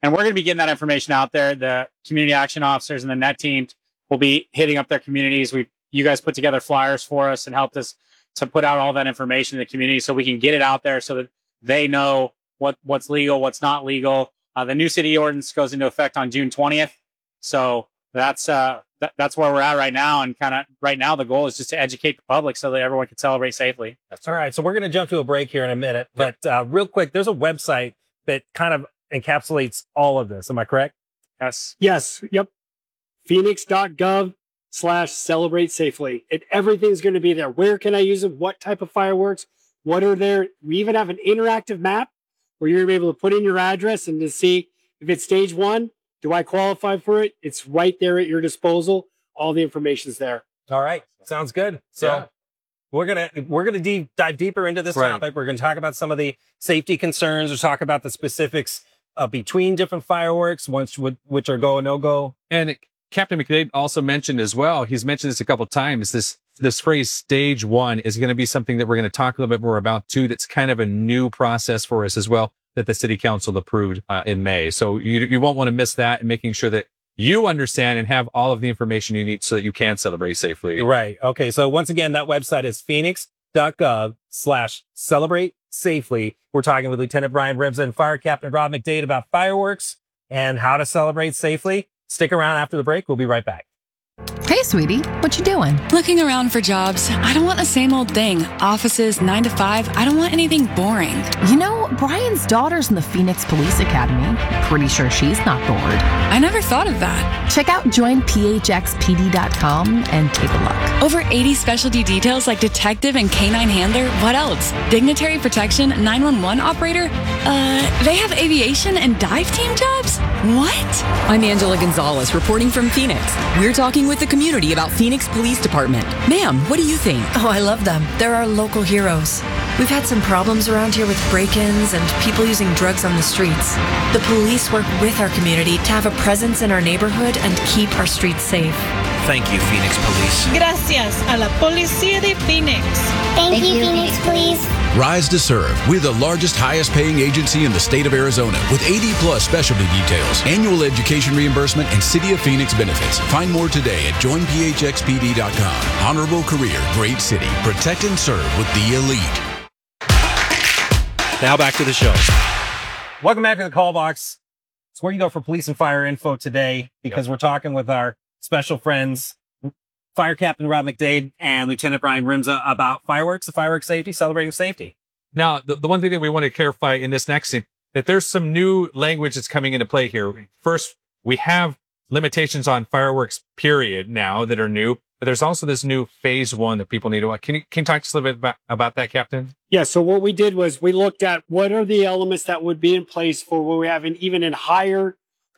And we're going to be getting that information out there. The community action officers and the net team will be hitting up their communities. You guys put together flyers for us and helped us to put out all that information in the community so we can get it out there so that they know what's legal, what's not legal. The new city ordinance goes into effect on June 20th. So that's where we're at right now. And kind of right now, the goal is just to educate the public so that everyone can celebrate safely. That's all right. So we're going to jump to a break here in a minute. But real quick, there's a website that kind of encapsulates all of this. Am I correct? Yes. Yes. Yep. Phoenix.gov/celebrate safely. Everything's going to be there. Where can I use it? What type of fireworks? What are there? We even have an interactive map where you're able to put in your address and to see if it's stage 1. Do I qualify for it? It's right there at your disposal. All the information's there. All right. Sounds good. So we're gonna dive deeper into this topic. We're gonna talk about some of the safety concerns, or talk about the specifics between different fireworks, which are go and no go. And Captain McDade also mentioned as well, he's mentioned this a couple of times, this phrase stage 1 is going to be something that we're going to talk a little bit more about too. That's kind of a new process for us as well, that the city council approved in May. So you won't want to miss that, and making sure that you understand and have all of the information you need so that you can celebrate safely. Right. Okay. So once again, that website is phoenix.gov/celebrate safely. We're talking with Lieutenant Brian Rimza and Fire Captain Rob McDade about fireworks and how to celebrate safely. Stick around after the break. We'll be right back. Hey, sweetie, what you doing? Looking around for jobs. I don't want the same old thing. Offices, 9 to 5. I don't want anything boring. You know, Brian's daughter's in the Phoenix Police Academy. Pretty sure she's not bored. I never thought of that. Check out joinphxpd.com and take a look. Over 80 specialty details like detective and canine handler. What else? Dignitary protection, 911 operator? They have aviation and dive team jobs? What? I'm Angela Gonzalez, reporting from Phoenix. We're talking with the community about Phoenix Police Department. Ma'am, what do you think? Oh, I love them. They're our local heroes. We've had some problems around here with break-ins and people using drugs on the streets. The police work with our community to have a presence in our neighborhood and keep our streets safe. Thank you, Phoenix Police. Gracias a la Policía de Phoenix. Thank you, Phoenix Police. Rise to Serve. We're the largest, highest paying agency in the state of Arizona with 80 plus specialty details, annual education reimbursement, and City of Phoenix benefits. Find more today at joinphxpd.com. Honorable career, great city. Protect and serve with the elite. Now back to the show. Welcome back to the call box. It's where you go for police and fire info today, because we're talking with our special friends, Fire Captain Rob McDade and Lieutenant Brian Rimza, about fireworks, the fireworks safety, celebrating safety. Now, the one thing that we want to clarify in this next scene, that there's some new language that's coming into play here. First, we have limitations on fireworks, period, now that are new, but there's also this new phase 1 that people need to watch. Can you talk to us a little bit about that, Captain? Yeah, so what we did was we looked at what are the elements that would be in place for where we have even in higher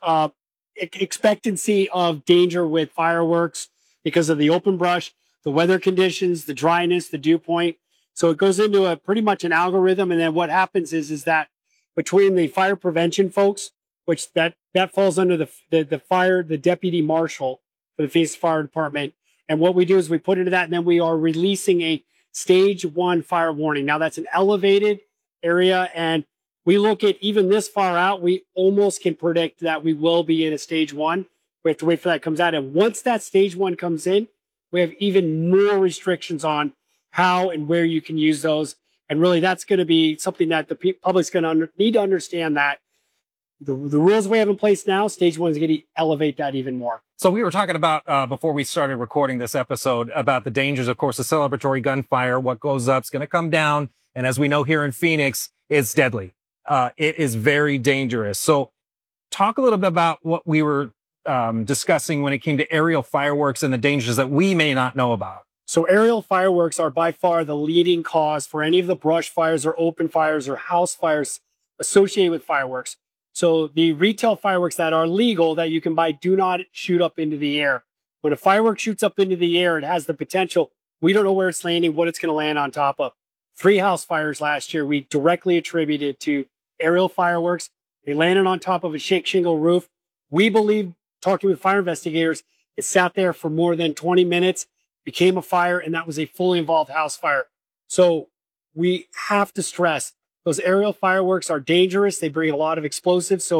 expectancy of danger with fireworks because of the open brush, the weather conditions, the dryness, the dew point. So it goes into a pretty much an algorithm. And then what happens is that between the fire prevention folks, which that falls under the deputy marshal for the Phoenix Fire Department. And what we do is we put into that, and then we are releasing a stage 1 fire warning. Now that's an elevated area, and we look at even this far out, we almost can predict that we will be in a stage 1. We have to wait for that comes out. And once that stage 1 comes in, we have even more restrictions on how and where you can use those. And really, that's going to be something that the public's going to need to understand, that the rules we have in place now, stage 1 is going to elevate that even more. So we were talking about, before we started recording this episode, about the dangers, of course, of celebratory gunfire. What goes up is going to come down. And as we know here in Phoenix, it's deadly. It is very dangerous. So talk a little bit about what we were discussing when it came to aerial fireworks and the dangers that we may not know about. So aerial fireworks are by far the leading cause for any of the brush fires or open fires or house fires associated with fireworks. So the retail fireworks that are legal that you can buy do not shoot up into the air. When a firework shoots up into the air, it has the potential. We don't know where it's landing, what it's going to land on top of. 3 house fires last year, we directly attributed to aerial fireworks. They landed on top of a shingle roof. We believe, talking with fire investigators, it sat there for more than 20 minutes, became a fire, and that was a fully involved house fire. So we have to stress those aerial fireworks are dangerous. They bring a lot of explosives. So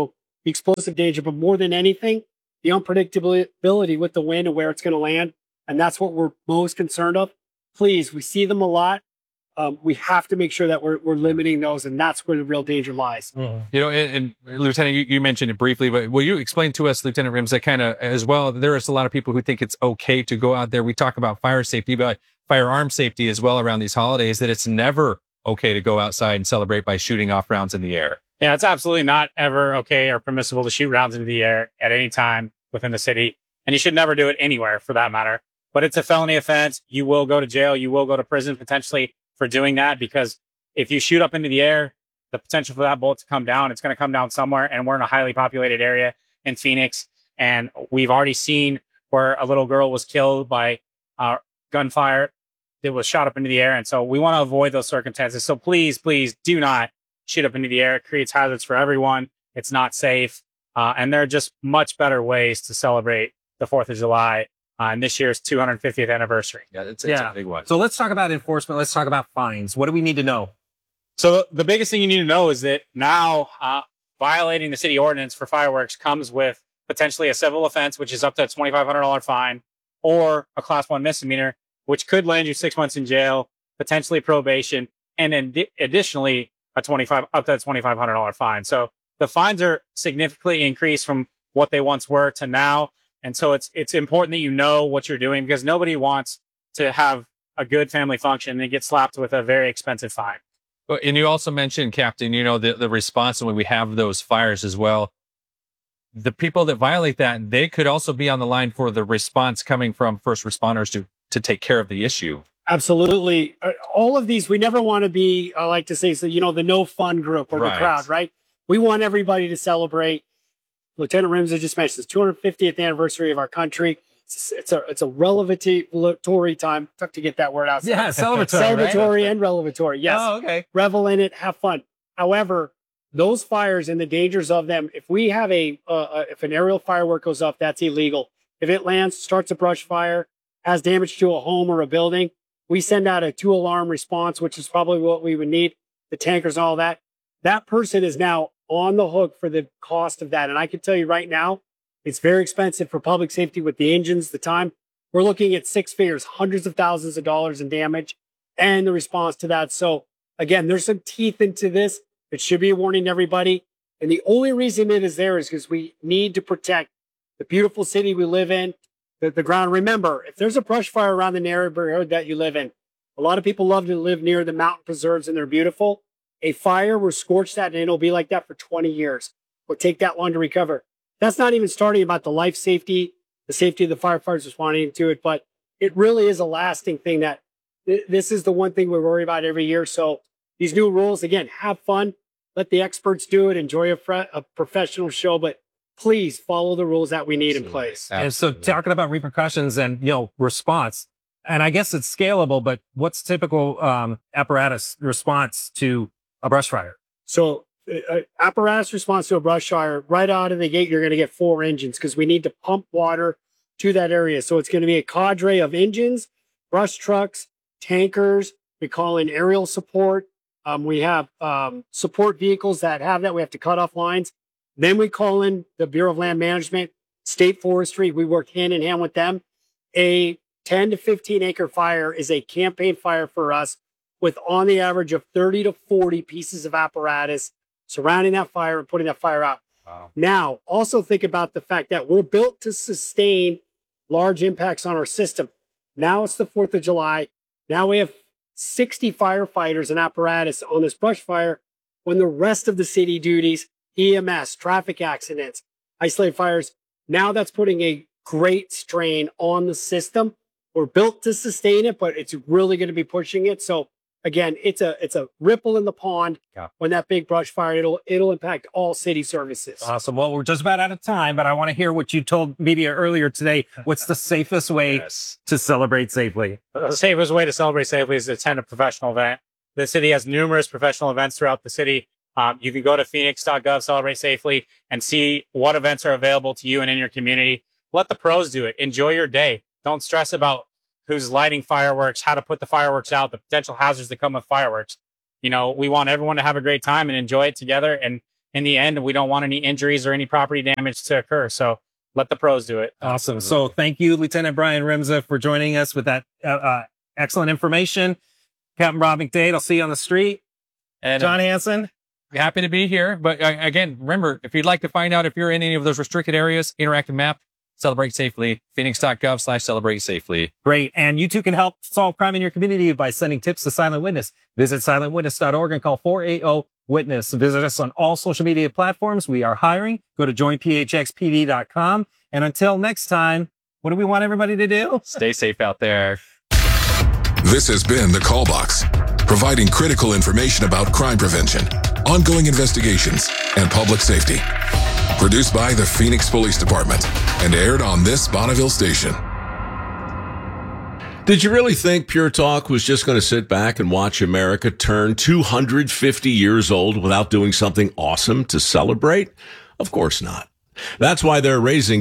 the explosive danger, but more than anything, the unpredictability with the wind and where it's going to land. And that's what we're most concerned of. Please, we see them a lot. We have to make sure that we're limiting those, and that's where the real danger lies. You know, and Lieutenant, you mentioned it briefly, but will you explain to us, Lieutenant Rims, that kind of as well, there is a lot of people who think it's okay to go out there. We talk about fire safety, but firearm safety as well around these holidays, that it's never okay to go outside and celebrate by shooting off rounds in the air. Yeah, it's absolutely not ever okay or permissible to shoot rounds into the air at any time within the city. And you should never do it anywhere for that matter. But it's a felony offense. You will go to jail. You will go to prison potentially for doing that, because if you shoot up into the air, the potential for that bullet to come down, it's going to come down somewhere. And we're in a highly populated area in Phoenix. And we've already seen where a little girl was killed by gunfire that was shot up into the air. And so we want to avoid those circumstances. So please, please do not shoot up into the air. It creates hazards for everyone. It's not safe. And there are just much better ways to celebrate the 4th of July. And this year's 250th anniversary. Yeah, it's a big one. So let's talk about enforcement. Let's talk about fines. What do we need to know? So the biggest thing you need to know is that now violating the city ordinance for fireworks comes with potentially a civil offense, which is up to a $2,500 fine, or a class 1 misdemeanor, which could land you 6 months in jail, potentially probation, and then additionally up to a $2,500 fine. So the fines are significantly increased from what they once were to now. And so it's important that you know what you're doing, because nobody wants to have a good family function and get slapped with a very expensive fine. And you also mentioned, Captain, you know, the response when we have those fires as well. The people that violate that, they could also be on the line for the response coming from first responders to take care of the issue. Absolutely. All of these, we never want to be, I like to say, so, you know, the no fun group or the crowd, right? We want everybody to celebrate. Lieutenant Rims just mentioned this 250th anniversary of our country. It's a relevatory time. Tough to get that word out. Yeah, celebratory, right? And relevatory. Yes. Oh, okay. Revel in it, have fun. However, those fires and the dangers of them, if we have if an aerial firework goes up, that's illegal. If it lands, starts a brush fire, has damage to a home or a building, we send out a 2-alarm response, which is probably what we would need, the tankers and all that. That person is now on the hook for the cost of that. And I can tell you right now, it's very expensive for public safety with the engines, the time. We're looking at 6 figures, hundreds of thousands of dollars in damage and the response to that. So again, there's some teeth into this. It should be a warning to everybody. And the only reason it is there is because we need to protect the beautiful city we live in, the ground. Remember, if there's a brush fire around the neighborhood that you live in, a lot of people love to live near the mountain preserves and they're beautiful. A fire will scorch that and it'll be like that for 20 years. Will take that long to recover. That's not even starting about the life safety, the safety of the firefighters responding to it, but it really is a lasting thing that this is the one thing we worry about every year. So these new rules, again, have fun. Let the experts do it. Enjoy a professional show, but please follow the rules that we need in place. And so talking about repercussions and, you know, response, and I guess it's scalable, but what's typical apparatus response to a brush fire? So apparatus response to a brush fire, right out of the gate, you're going to get 4 engines because we need to pump water to that area. So it's going to be a cadre of engines, brush trucks, tankers. We call in aerial support. We have support vehicles that have that. We have to cut off lines. Then we call in the Bureau of Land Management, State Forestry. We work hand in hand with them. A 10 to 15 acre fire is a campaign fire for us with on the average of 30 to 40 pieces of apparatus surrounding that fire and putting that fire out. Wow. Now, also think about the fact that we're built to sustain large impacts on our system. Now it's the 4th of July. Now we have 60 firefighters and apparatus on this brush fire when the rest of the city duties, EMS, traffic accidents, isolated fires, now that's putting a great strain on the system. We're built to sustain it, but it's really going to be pushing it. So again, it's a ripple in the pond. Yeah. When that big brush fire, it'll impact all city services. Awesome. Well, we're just about out of time, but I want to hear what you told media earlier today. What's the safest way to celebrate safely? The safest way to celebrate safely is to attend a professional event. The city has numerous professional events throughout the city. You can go to phoenix.gov, celebrate safely, and see what events are available to you and in your community. Let the pros do it. Enjoy your day. Don't stress about who's lighting fireworks, how to put the fireworks out, the potential hazards that come with fireworks. You know, we want everyone to have a great time and enjoy it together and in the end, we don't want any injuries or any property damage to occur. So let the pros do it. Awesome. So thank you, Lieutenant Brian Rimza, for joining us with that excellent information. Captain Rob McDade, I'll see you on the street. And John Hanson. Happy to be here. But again, remember, if you'd like to find out if you're in any of those restricted areas, interactive map, Celebrate Safely, phoenix.gov/celebrate safely. Great. And you too can help solve crime in your community by sending tips to Silent Witness. Visit silentwitness.org and call 480-WITNESS. Visit us on all social media platforms. We are hiring. Go to joinphxpd.com. And until next time, what do we want everybody to do? Stay safe out there. This has been The Call Box, providing critical information about crime prevention, ongoing investigations, and public safety. Produced by the Phoenix Police Department and aired on this Bonneville station. Did you really think Pure Talk was just going to sit back and watch America turn 250 years old without doing something awesome to celebrate? Of course not. That's why they're raising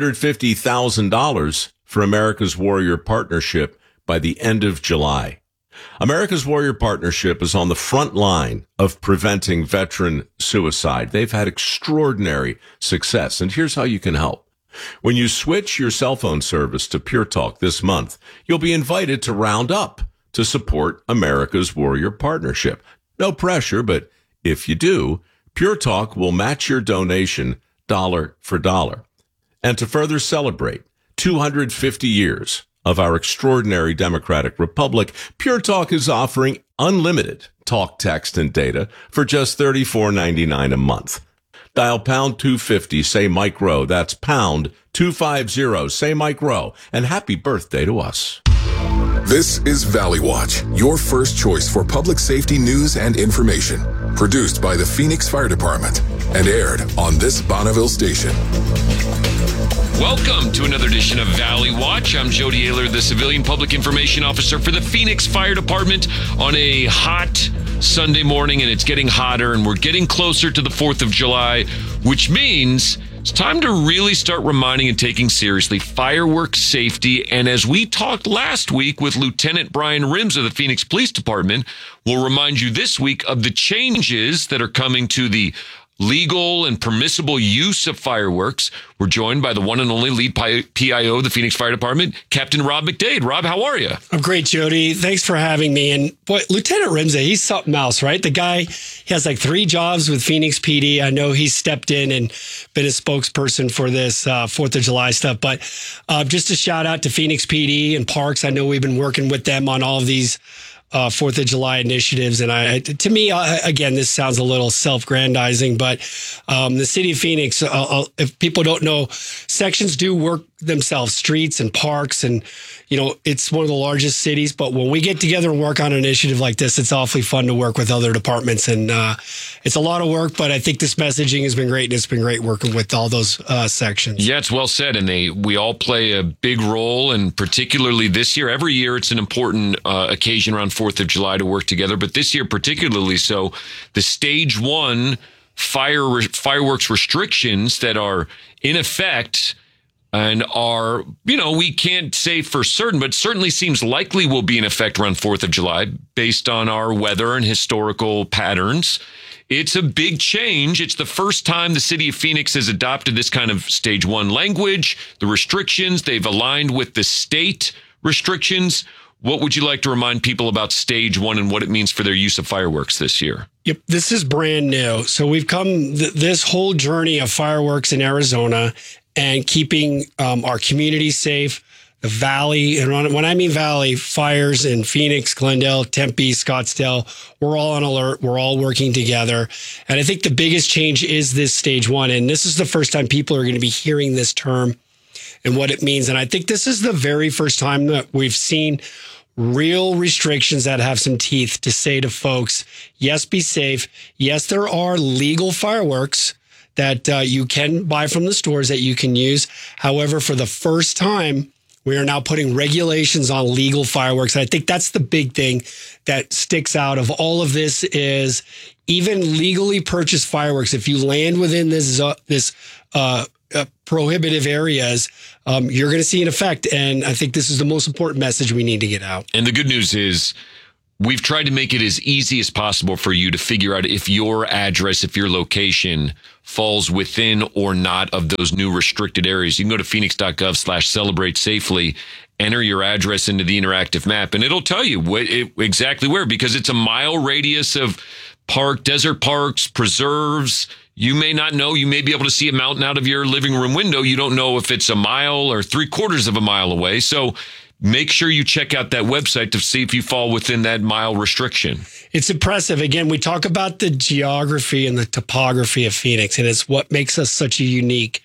$250,000 for America's Warrior Partnership by the end of July. America's Warrior Partnership is on the front line of preventing veteran suicide. They've had extraordinary success, and here's how you can help. When you switch your cell phone service to Pure Talk this month, you'll be invited to round up to support America's Warrior Partnership. No pressure, but if you do, Pure Talk will match your donation dollar for dollar. And to further celebrate 250 years of our extraordinary democratic republic, Pure Talk is offering unlimited talk, text, and data for just $34.99 a month. Dial pound 250, say Mike Rowe. That's pound 250, say Mike Rowe. And happy birthday to us. This is Valley Watch, your first choice for public safety news and information. Produced by the Phoenix Fire Department and aired on this Bonneville station. Welcome to another edition of Valley Watch. I'm Jody Ayler, the Civilian Public Information Officer for the Phoenix Fire Department on a hot Sunday morning, and it's getting hotter, and we're getting closer to the 4th of July, which means it's time to really start reminding and taking seriously fireworks safety. And as we talked last week with Lieutenant Brian Rimza of the Phoenix Police Department, we'll remind you this week of the changes that are coming to the legal and permissible use of fireworks. We're joined by the one and only lead PIO of the Phoenix Fire Department, Captain Rob McDade. Rob, how are you? I'm great, Jody. Thanks for having me. And boy, Lieutenant Rimza, he's something else, right? The guy, he has like 3 jobs with Phoenix PD. I know he's stepped in and been a spokesperson for this 4th of July stuff. But just a shout out to Phoenix PD and Parks. I know we've been working with them on all of these 4th of July initiatives. And to me, again, this sounds a little self-grandizing, but the city of Phoenix, if people don't know, sections do work themselves, streets and parks, and it's one of the largest cities. But when we get together and work on an initiative like this, it's awfully fun to work with other departments, and it's a lot of work. But I think this messaging has been great, and it's been great working with all those sections. Yeah, it's well said, and we all play a big role, and particularly this year. Every year, it's an important occasion around 4th of July to work together, but this year particularly so. The Stage 1 fireworks restrictions that are in effect and are, we can't say for certain, but certainly seems likely will be in effect around 4th of July based on our weather and historical patterns. It's a big change. It's the first time the city of Phoenix has adopted this kind of Stage 1 language. The restrictions, they've aligned with the state restrictions. What would you like to remind people about Stage 1 and what it means for their use of fireworks this year? Yep, this is brand new. So we've come this whole journey of fireworks in Arizona and keeping our community safe, the Valley. And when I mean Valley, fires in Phoenix, Glendale, Tempe, Scottsdale, we're all on alert. We're all working together. And I think the biggest change is this Stage 1. And this is the first time people are going to be hearing this term and what it means. And I think this is the very first time that we've seen real restrictions that have some teeth to say to folks, yes, be safe. Yes, there are legal fireworks that you can buy from the stores that you can use. However, for the first time, we are now putting regulations on legal fireworks. And I think that's the big thing that sticks out of all of this is even legally purchased fireworks. If you land within this prohibitive areas, you're going to see an effect. And I think this is the most important message we need to get out. And the good news is we've tried to make it as easy as possible for you to figure out if your address, if your location falls within or not of those new restricted areas. You can go to phoenix.gov/celebrate safely, enter your address into the interactive map, and it'll tell you exactly where, because it's a mile radius of desert parks, preserves. You may not know. You may be able to see a mountain out of your living room window. You don't know if it's a mile or 3/4 of a mile away. So make sure you check out that website to see if you fall within that mile restriction. It's impressive. Again, we talk about the geography and the topography of Phoenix, and it's what makes us such a unique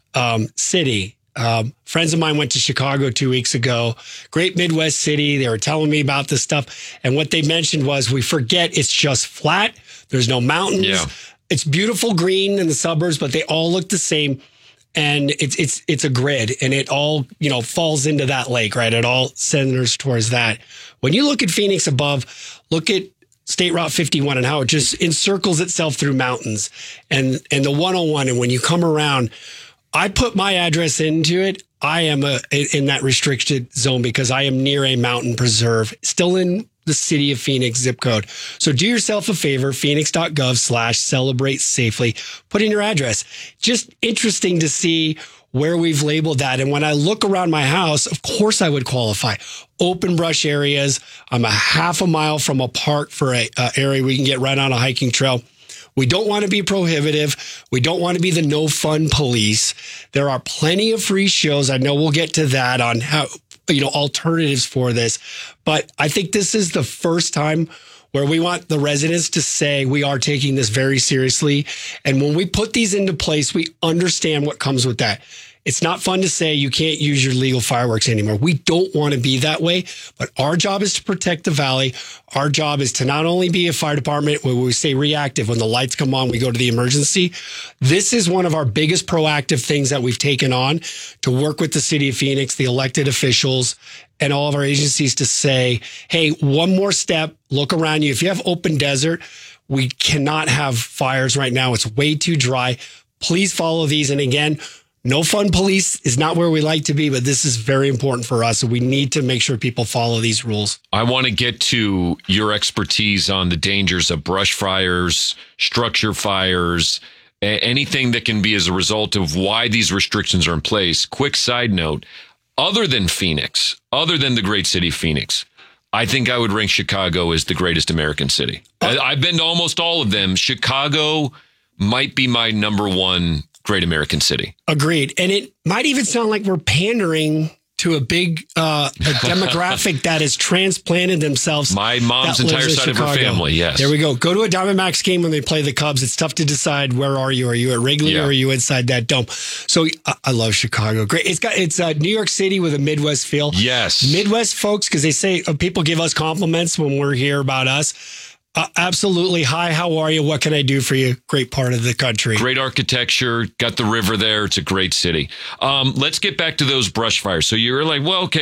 city. Friends of mine went to Chicago 2 weeks ago. Great Midwest city. They were telling me about this stuff. And what they mentioned was, we forget it's just flat. There's no mountains. Yeah. It's beautiful green in the suburbs, but they all look the same. And it's a grid, and it all, falls into that lake, right? It all centers towards that. When you look at Phoenix above, look at State Route 51 and how it just encircles itself through mountains, and the 101. And when you come around, I put my address into it. I am in that restricted zone because I am near a mountain preserve, still in the city of Phoenix zip code. So do yourself a favor, phoenix.gov/celebrate safely. Put in your address. Just interesting to see where we've labeled that. And when I look around my house, of course I would qualify. Open brush areas. I'm a half a mile from a park for a area we can get right on a hiking trail. We don't want to be prohibitive. We don't want to be the no fun police. There are plenty of free shows. I know we'll get to that on how, alternatives for this. But I think this is the first time where we want the residents to say we are taking this very seriously. And when we put these into place, we understand what comes with that. It's not fun to say you can't use your legal fireworks anymore. We don't want to be that way, but our job is to protect the valley. Our job is to not only be a fire department where we stay reactive. When the lights come on, we go to the emergency. This is one of our biggest proactive things that we've taken on to work with the city of Phoenix, the elected officials, and all of our agencies to say, hey, one more step, look around you. If you have open desert, we cannot have fires right now. It's way too dry. Please follow these. And again, no fun police is not where we like to be, but this is very important for us. So we need to make sure people follow these rules. I want to get to your expertise on the dangers of brush fires, structure fires, anything that can be as a result of why these restrictions are in place. Quick side note, other than Phoenix, other than the great city of Phoenix, I think I would rank Chicago as the greatest American city. I've been to almost all of them. Chicago might be my number one great American city. Agreed. And it might even sound like we're pandering to a big a demographic that has transplanted themselves. My mom's entire side of her family, yes. There we go. Go to a Diamondbacks game when they play the Cubs. It's tough to decide where are you? Are you at Wrigley or are you inside that dome? So I love Chicago. Great. It's New York City with a Midwest feel. Yes. Midwest folks, because they say people give us compliments when we're here about us. Absolutely. Hi, how are you? What can I do for you? Great part of the country. Great architecture. Got the river there. It's a great city. Let's get back to those brush fires. So you're like,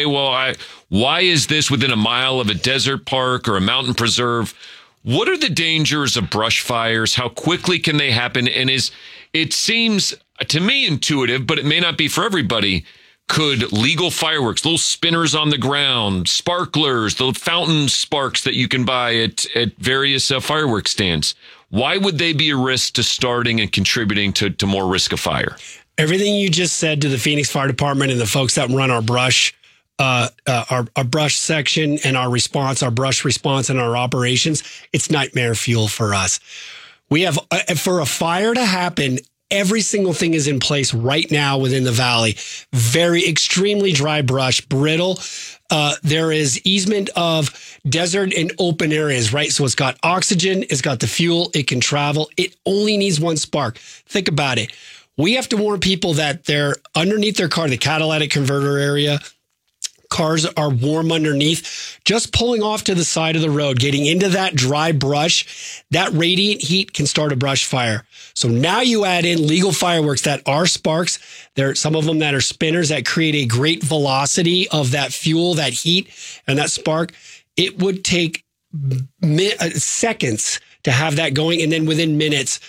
why is this within a mile of a desert park or a mountain preserve? What are the dangers of brush fires? How quickly can they happen? And it seems to me intuitive, but it may not be for everybody. Could legal fireworks, little spinners on the ground, sparklers, the fountain sparks that you can buy at various fireworks stands, why would they be a risk to starting and contributing to more risk of fire? Everything you just said to the Phoenix Fire Department and the folks that run our brush, our brush section and our brush response and our operations, it's nightmare fuel for us. We have, for a fire to happen, every single thing is in place right now within the valley. Very extremely dry brush, brittle. There is easement of desert and open areas, right? So it's got oxygen, it's got the fuel, it can travel. It only needs one spark. Think about it. We have to warn people that they're underneath their car, the catalytic converter area. Cars are warm underneath. Just pulling off to the side of the road, getting into that dry brush, that radiant heat can start a brush fire. So now you add in legal fireworks that are sparks. There are some of them that are spinners that create a great velocity of that fuel, that heat, and that spark. It would take seconds to have that going. And then within minutes,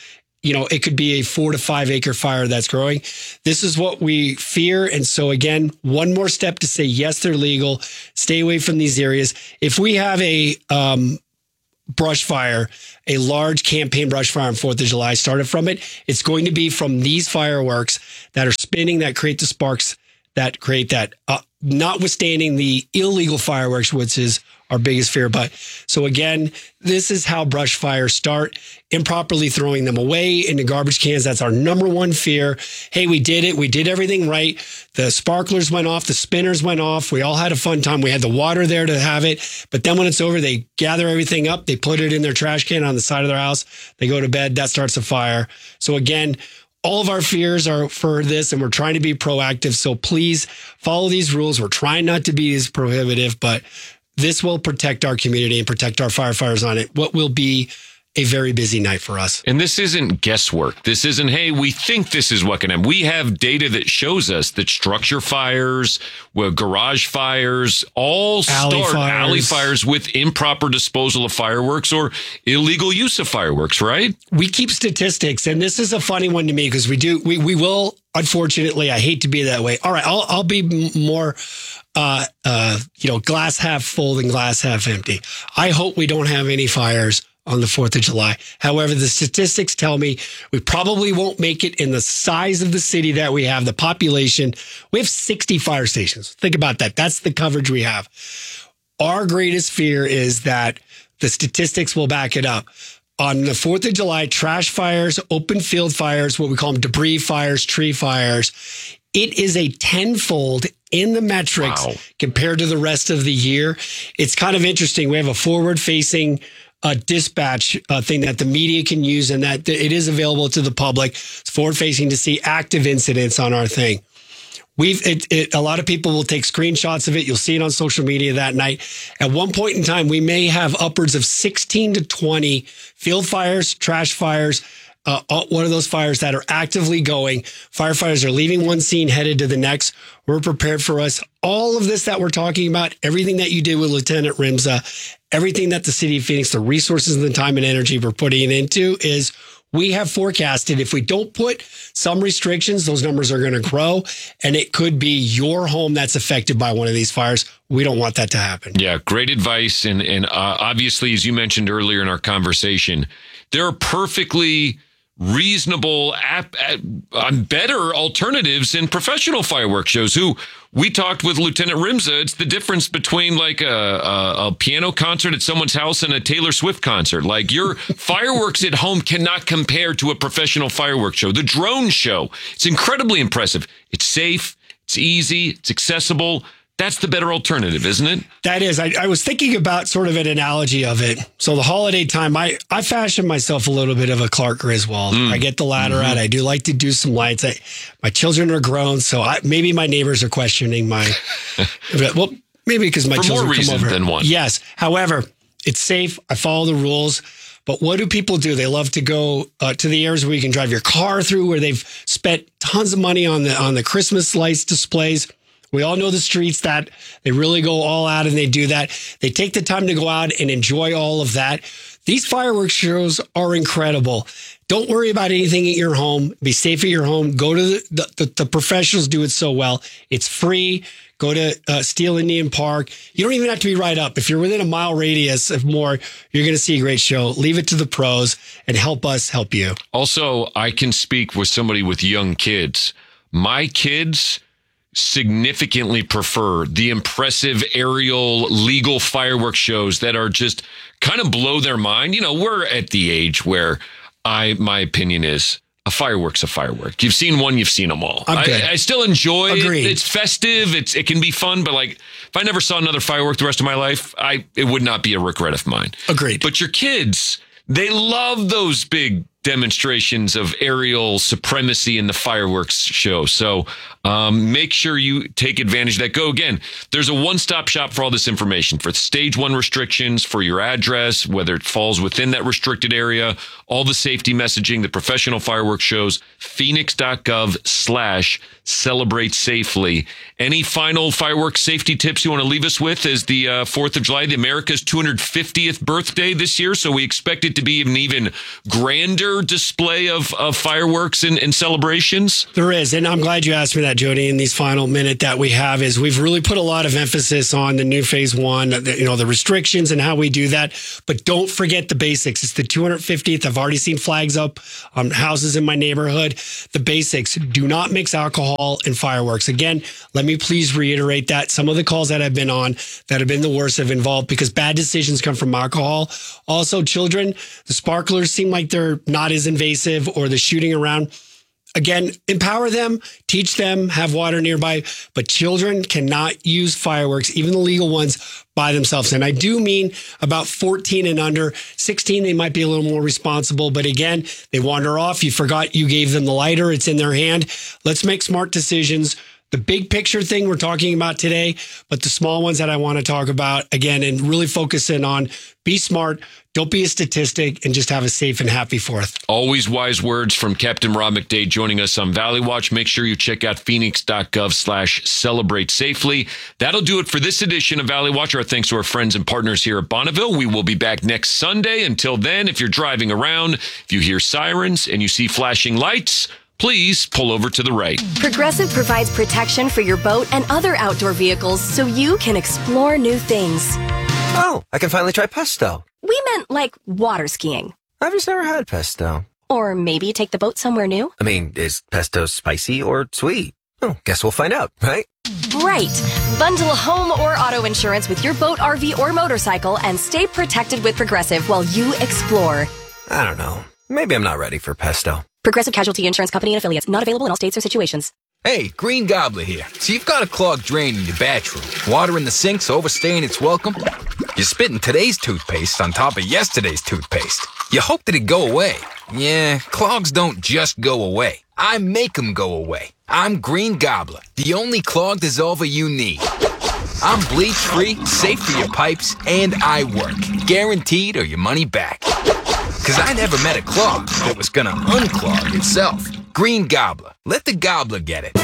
it could be a 4 to 5 acre fire that's growing. This is what we fear. And so again, one more step to say, yes, they're legal. Stay away from these areas. If we have a brush fire, a large campaign brush fire on 4th of July started from it, it's going to be from these fireworks that are spinning, that create the sparks, that create that, notwithstanding the illegal fireworks, which is our biggest fear. But so again, this is how brush fires start. Improperly throwing them away into garbage cans. That's our number one fear. Hey, we did it. We did everything right. The sparklers went off. The spinners went off. We all had a fun time. We had the water there to have it. But then when it's over, they gather everything up. They put it in their trash can on the side of their house. They go to bed. That starts a fire. So again, all of our fears are for this, and we're trying to be proactive. So please follow these rules. We're trying not to be as prohibitive, but this will protect our community and protect our firefighters on it. What will be a very busy night for us. And this isn't guesswork. This isn't, hey, we think this is what can happen. We have data that shows us that structure fires, garage fires, all alley fires with improper disposal of fireworks or illegal use of fireworks, right? We keep statistics, and this is a funny one to me because we will, unfortunately, I hate to be that way. All right, I'll be more glass half full than glass half empty. I hope we don't have any fires on the 4th of July. However, the statistics tell me we probably won't make it in the size of the city that we have, the population. We have 60 fire stations. Think about that. That's the coverage we have. Our greatest fear is that the statistics will back it up. On the 4th of July, trash fires, open field fires, what we call them debris fires, tree fires, it is a tenfold in the metrics compared to the rest of the year. It's kind of interesting. We have a forward-facing dispatch thing that the media can use, and that it is available to the public. It's forward-facing to see active incidents on our thing. A lot of people will take screenshots of it. You'll see it on social media that night. At one point in time, we may have upwards of 16 to 20 field fires, trash fires, one of those fires that are actively going. Firefighters are leaving one scene, headed to the next. We're prepared for us. All of this that we're talking about, everything that you did with Lieutenant Rimza, everything that the city of Phoenix, the resources and the time and energy we're putting into is we have forecasted if we don't put some restrictions, those numbers are going to grow, and it could be your home that's affected by one of these fires. We don't want that to happen. Yeah, great advice. And obviously, as you mentioned earlier in our conversation, there are perfectly reasonable, better alternatives in professional fireworks shows. Who we talked with Lieutenant Rimza. It's the difference between like a piano concert at someone's house and a Taylor Swift concert. Like your fireworks at home cannot compare to a professional fireworks show. The drone show, it's incredibly impressive. It's safe, it's easy, it's accessible. That's the better alternative, isn't it? That is. I was thinking about sort of an analogy of it. So the holiday time, I fashion myself a little bit of a Clark Griswold. I get the ladder out. I do like to do some lights. My children are grown, so maybe my neighbors are questioning my... well, maybe because my children come over. For more reasons than one. Yes. However, it's safe. I follow the rules. But what do people do? They love to go to the areas where you can drive your car through, where they've spent tons of money on the Christmas lights displays. We all know the streets that they really go all out, and they do that. They take the time to go out and enjoy all of that. These fireworks shows are incredible. Don't worry about anything at your home. Be safe at your home. Go to the professionals do it so well. It's free. Go to Steel Indian Park. You don't even have to be right up. If you're within a mile radius of more, you're going to see a great show. Leave it to the pros and help us help you. Also, I can speak with somebody with young kids. My kids significantly prefer the impressive aerial legal fireworks shows that are just kind of blow their mind. You know, we're at the age where my opinion is a firework's a firework. You've seen one, you've seen them all. I still enjoy it. It's festive. It can be fun, but like if I never saw another firework the rest of my life, it would not be a regret of mine. Agreed. But your kids, they love those big demonstrations of aerial supremacy in the fireworks show. So make sure you take advantage of that. Go again. There's a one-stop shop for all this information, for stage 1 restrictions, for your address, whether it falls within that restricted area, all the safety messaging, the professional fireworks shows, phoenix.gov/celebrate safely. Any final fireworks safety tips you want to leave us with as the 4th of July, the America's 250th birthday this year. So we expect it to be an even grander similar display of fireworks and celebrations? There is, and I'm glad you asked me that, Jody. In these final minute that we have, is we've really put a lot of emphasis on the new phase one, the restrictions and how we do that. But don't forget the basics. It's the 250th. I've already seen flags up on houses in my neighborhood. The basics: do not mix alcohol and fireworks. Again, let me please reiterate that some of the calls that I've been on that have been the worst have involved because bad decisions come from alcohol. Also, children, the sparklers seem like they're not as invasive, or the shooting around. Again, empower them, teach them, have water nearby, but children cannot use fireworks, even the legal ones, by themselves. And I do mean about 14 and under. 16, they might be a little more responsible, but again, they wander off. You forgot you gave them the lighter. It's in their hand. Let's make smart decisions. The big picture thing we're talking about today, but the small ones that I want to talk about again, and really focus in on: be smart, don't be a statistic, and just have a safe and happy 4th. Always wise words from Captain Rob McDade joining us on Valley Watch. Make sure you check out phoenix.gov/celebrate safely. That'll do it for this edition of Valley Watch. Our thanks to our friends and partners here at Bonneville. We will be back next Sunday. Until then, if you're driving around, if you hear sirens and you see flashing lights, please pull over to the right. Progressive provides protection for your boat and other outdoor vehicles so you can explore new things. Oh, I can finally try pesto. We meant like water skiing. I've just never had pesto. Or maybe take the boat somewhere new. I mean, is pesto spicy or sweet? Oh, guess we'll find out, right? Right. Bundle home or auto insurance with your boat, RV, or motorcycle and stay protected with Progressive while you explore. I don't know. Maybe I'm not ready for pesto. Progressive Casualty Insurance Company and Affiliates. Not available in all states or situations. Hey, Green Gobbler here. So you've got a clogged drain in your bathroom. Water in the sink's overstaying its welcome. You're spitting today's toothpaste on top of yesterday's toothpaste. You hope that it go away. Yeah, clogs don't just go away. I make them go away. I'm Green Gobbler, the only clog dissolver you need. I'm bleach-free, safe for your pipes, and I work. Guaranteed or your money back. Because I never met a clog that was gonna unclog itself. Green Gobbler. Let the gobbler get it.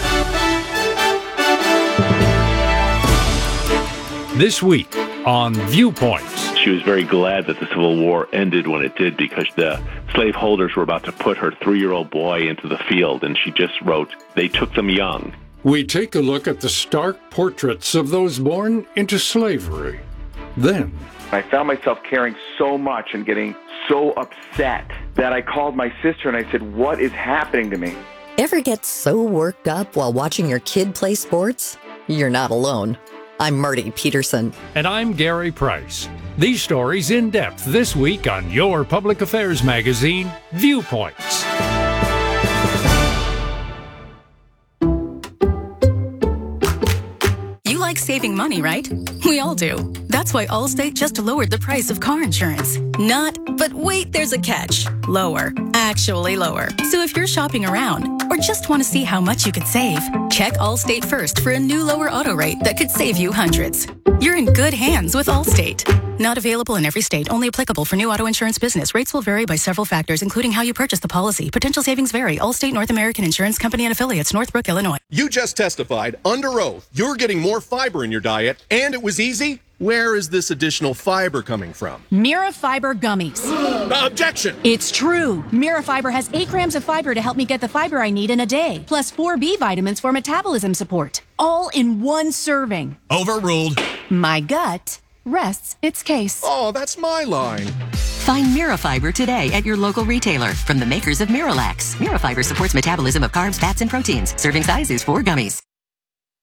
This week on Viewpoints. She was very glad that the Civil War ended when it did because the slaveholders were about to put her 3-year-old boy into the field, and she just wrote, "They took them young." We take a look at the stark portraits of those born into slavery. Then, I found myself caring so much and getting so upset that I called my sister and I said, "What is happening to me?" Ever get so worked up while watching your kid play sports? You're not alone. I'm Marty Peterson. And I'm Gary Price. These stories in depth this week on your public affairs magazine, Viewpoints. You like saving money, right? We all do. That's why Allstate just lowered the price of car insurance. Not, but wait, there's a catch. Lower. Actually lower. So if you're shopping around or just want to see how much you could save, check Allstate first for a new lower auto rate that could save you hundreds. You're in good hands with Allstate. Not available in every state. Only applicable for new auto insurance business. Rates will vary by several factors, including how you purchase the policy. Potential savings vary. Allstate North American Insurance Company and Affiliates, Northbrook, Illinois. You just testified under oath you're getting more fiber in your diet, and it was easy? Where is this additional fiber coming from? Mirafiber gummies. Objection! It's true. Mirafiber has 8 grams of fiber to help me get the fiber I need in a day, plus 4 B vitamins for metabolism support, all in one serving. Overruled. My gut rests its case. Oh, that's my line. Find Mirafiber today at your local retailer from the makers of Miralax. Mirafiber supports metabolism of carbs, fats, and proteins. Serving size is 4 gummies.